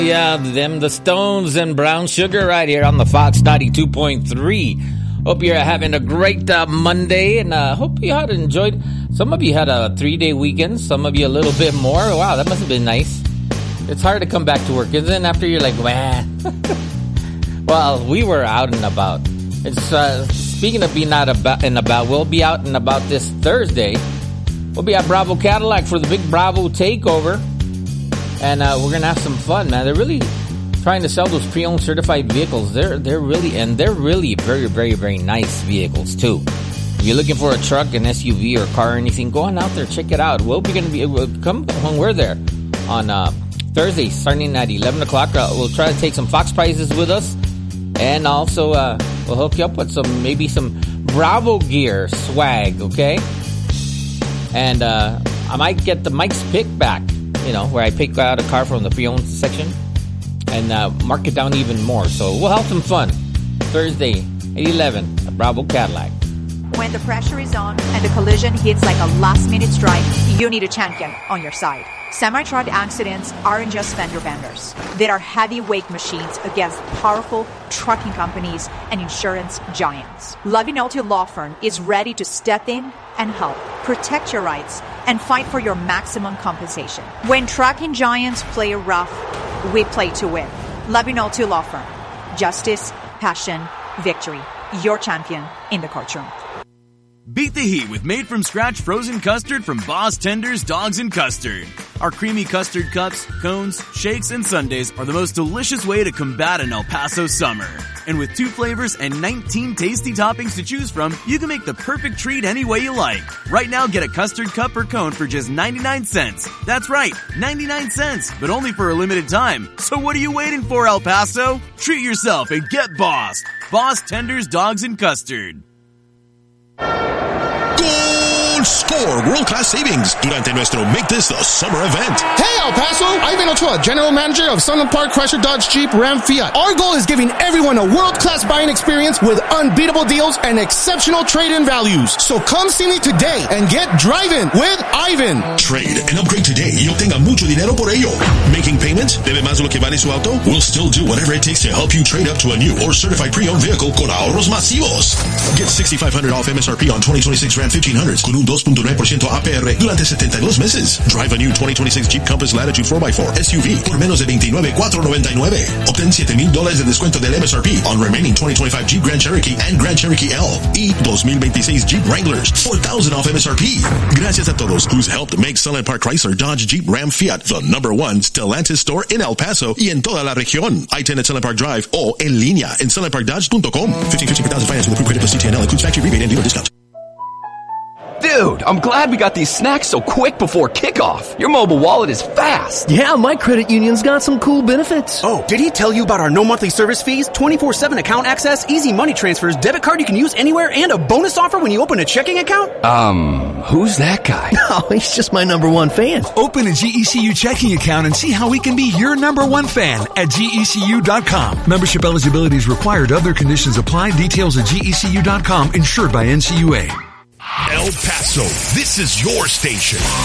Yeah, the Stones and Brown Sugar right here on the Fox 92.3. Hope you're having a great Monday, and hope you had enjoyed. Some of you had a 3-day weekend, some of you a little bit more. Wow, that must have been nice. It's hard to come back to work, isn't it? After you're like, wah. Well, we were out and about. It's speaking of being out and about, we'll be out and about this Thursday. We'll be at Bravo Cadillac for the big Bravo takeover. And we're going to have some fun, man. They're really trying to sell those pre-owned certified vehicles. They're really very, very, very nice vehicles, too. If you're looking for a truck, an SUV, or car or anything, go on out there, check it out. We'll come when we're there on Thursday, starting at 11 o'clock. We'll try to take some Fox prizes with us. And also, we'll hook you up with maybe some Bravo gear swag, okay? And I might get the Mike's Pick back. You know, where I pick out a car from the pre-owned section and mark it down even more. So we'll have some fun. Thursday, 8/11 at Bravo Cadillac. When the pressure is on and the collision hits like a last-minute strike, you need a champion on your side. Semi-truck accidents aren't just fender benders. They are heavyweight machines against powerful trucking companies and insurance giants. Lavinolti Law Firm is ready to step in and help protect your rights and fight for your maximum compensation. When trucking giants play rough, we play to win. Lavinolti Law Firm. Justice, passion, victory. Your champion in the courtroom. Beat the heat with made-from-scratch frozen custard from Boss Tenders Dogs and Custard. Our creamy custard cups, cones, shakes, and sundaes are the most delicious way to combat an El Paso summer. And with 2 flavors and 19 tasty toppings to choose from, you can make the perfect treat any way you like. Right now, get a custard cup or cone for just 99 cents. That's right, 99 cents, but only for a limited time. So what are you waiting for, El Paso? Treat yourself and get bossed. Boss Tenders Dogs and Custard. Gold Score world-class savings durante nuestro Make This the Summer event. Hey, El Paso! Ivan Ochoa, General Manager of Sunland Park Chrysler Dodge Jeep Ram Fiat. Our goal is giving everyone a world-class buying experience with unbeatable deals and exceptional trade-in values. So come see me today and get driving with Ivan. Trade and upgrade today y obtenga mucho dinero por ello. Making payments? ¿Debe más de lo que vale su auto? We'll still do whatever it takes to help you trade up to a new or certified pre-owned vehicle con ahorros masivos. Get $6,500 off MSRP on 2026 Ram 1500s con un 2.9% APR durante 72 meses. Drive a new 2026 Jeep Compass Latitude 4x4 SUV por menos de $29,499. Obtén $7,000 de descuento del MSRP on remaining 2025 Jeep Grand Cherokee and Grand Cherokee L y 2026 Jeep Wranglers. $4,000 off MSRP. Gracias a todos who's helped make Sunland Park Chrysler Dodge Jeep Ram Fiat the #1 Stellantis store in El Paso y en toda la región. I-10 at Sunland Park Drive o en línea en sunlandparkdodge.com. 1550 per thousand finance with approved credit plus CTNL includes factory rebate and dealer discount. Dude, I'm glad we got these snacks so quick before kickoff. Your mobile wallet is fast. Yeah, my credit union's got some cool benefits. Oh, did he tell you about our no monthly service fees, 24/7 account access, easy money transfers, debit card you can use anywhere, and a bonus offer when you open a checking account? Who's that guy? No, he's just my #1 fan. Open a GECU checking account and see how we can be your #1 fan at GECU.com. Membership eligibility is required. Other conditions apply. Details at GECU.com. Insured by NCUA. El Paso, this is your station.